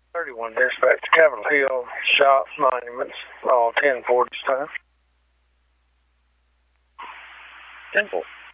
31 dispatch, Capitol Hill, Shops, Monuments, all 1040 stuff. 10-4.